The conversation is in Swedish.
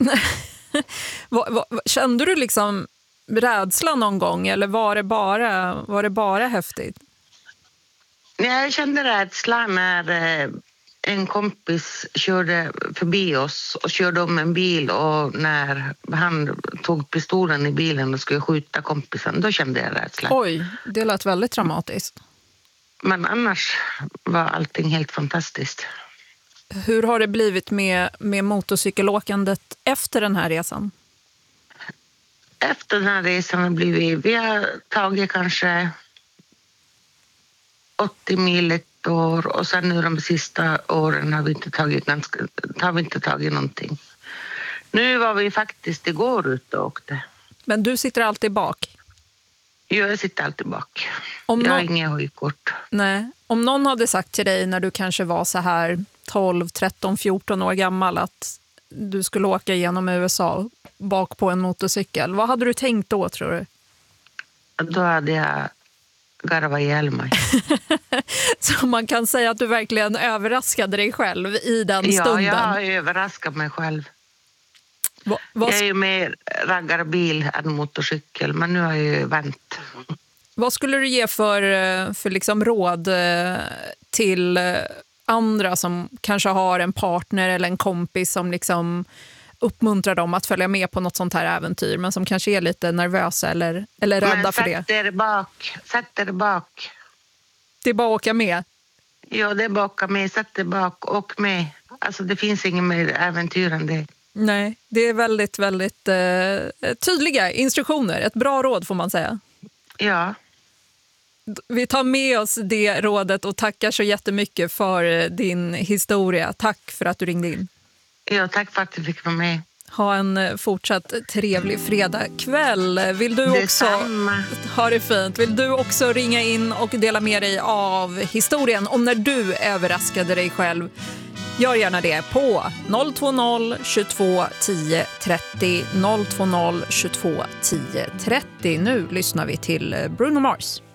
Kände du liksom rädsla någon gång eller var det bara häftigt? Jag kände rädsla när en kompis körde förbi oss och körde om en bil, och när han tog pistolen i bilen och skulle skjuta kompisen, då kände jag rädsla. Oj, det lät väldigt dramatiskt. Men annars var allting helt fantastiskt. Hur har det blivit med motorcykelåkandet efter den här resan? Efter den här resan har vi har tagit kanske 80 mil ett år, och sen nu de sista åren har vi inte tagit någonting. Nu var vi faktiskt igår ute och åkte. Men du sitter alltid bak? Jag sitter alltid bak. Jag har inga höjkort. Nej. Om någon hade sagt till dig när du kanske var så här 12, 13, 14 år gammal att du skulle åka genom USA bak på en motorcykel, vad hade du tänkt då, tror du? Då hade jag garvat ihjäl mig. Så man kan säga att du verkligen överraskade dig själv i den stunden? Ja, jag överraskade mig själv. Jag är ju mer raggarbil än motorcykel, men nu har jag ju vänt. Vad skulle du ge för liksom råd till andra som kanske har en partner eller en kompis som liksom uppmuntrar dem att följa med på något sånt här äventyr, men som kanske är lite nervösa eller rädda för det? Sätt er bak. Det är bara att åka med? Ja, det är bara att åka med. Sätt er bak, åk med. Alltså det finns inget mer äventyr än det. Nej, det är väldigt, väldigt tydliga instruktioner. Ett bra råd får man säga. Ja. Vi tar med oss det rådet och tackar så jättemycket för din historia. Tack för att du ringde in. Ja, tack för att du fick vara med. Ha en fortsatt trevlig fredagkväll. Vill du också ha det fint? Vill du också ringa in och dela med dig av historien om när du överraskade dig själv? Gör gärna det på 020 22 10 30 020 22 10 30. Nu lyssnar vi till Bruno Mars.